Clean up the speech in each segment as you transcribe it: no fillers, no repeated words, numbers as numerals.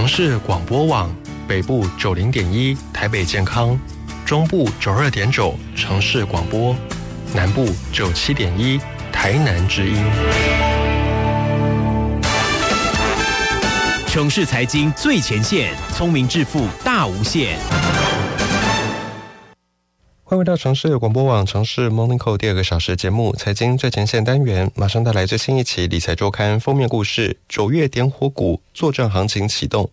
城市广播网，北部90.1台北健康，中部92.9城市广播，南部97.1台南之音。 城市财经最前线，聪明致富大无限。 欢迎回到城市广播网城市 Morning Call 第2个小时节目财经最前线单元，马上带来最新一期理财周刊封面故事，9月点火股，作战行情启动。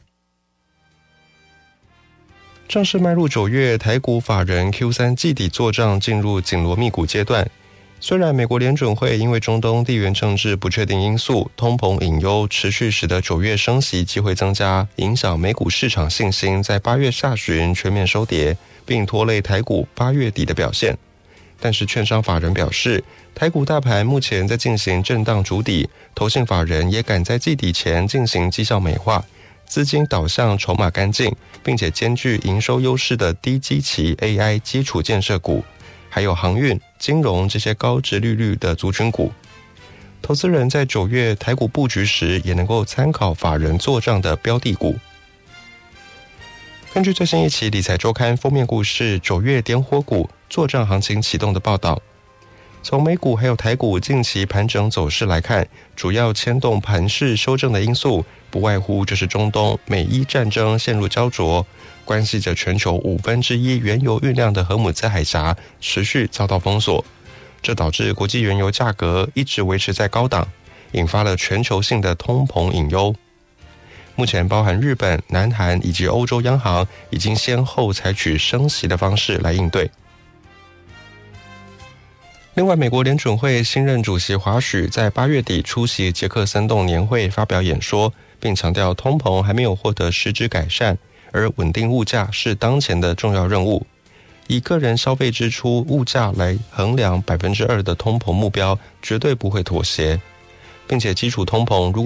正式迈入9月，台股法人 Q3 季底作账进入紧锣密鼓阶段。虽然美国联准会因为中东地缘政治不确定因素、通膨隐忧持续，使得9月升息机会增加，影响美股市场信心，在8月下旬全面收跌，并拖累台股8月底的表现。但是券商法人表示，台股大盘目前在进行震荡筑底，投信法人也赶在季底前进行绩效美化，资金导向筹码干净，并且兼具营收优势的低基期 AI 基础建设股，还有航运、金融这些高殖利率的族群股。投资人在9月台股布局时，也能够参考法人作账的标的股。根据最新一期理财周刊封面故事9月点火股，作账行情启动的报道，从美股还有台股近期盘整走势来看，主要牵动盘势修正的因素，不外乎就是中东美伊战争陷入焦灼，关系着全球1/5原油运量的荷姆兹海峡持续遭到封锁，这导致国际原油价格一直维持在高档，引发了全球性的通膨隐忧。目前包含日本、南韩以及欧洲央行已经先后采取升息的方式来应对。另外，美国联准会新任主席华许在8月底出席杰克森洞年会发表演说，并强调通膨还没有获得实质改善，而稳定物价是当前的重要任务。以个人消费支出物价来衡量2%的通膨目标，绝对不会妥协，并且基础通膨如果